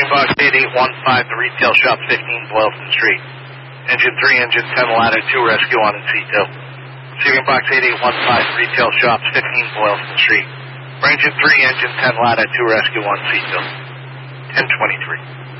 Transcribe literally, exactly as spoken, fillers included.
Box eight eight one five, the retail shop, fifteen Boylston Street. Engine three, Engine ten, ladder two, rescue one in C two. Receiving Box eight eight one five, retail shop, fifteen Boylston Street. For Engine three, Engine ten, ladder two, rescue one, C two. ten twenty-three.